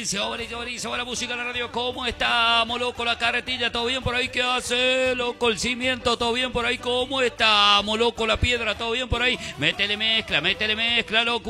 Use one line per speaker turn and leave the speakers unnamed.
buenísimo la música en la radio. ¿Cómo estamos, loco? La carretilla, ¿todo bien por ahí? ¿Qué hace, loco? El cimiento, ¿todo bien por ahí? ¿Cómo estamos, loco? La piedra, ¿todo bien por ahí? Métele mezcla, loco.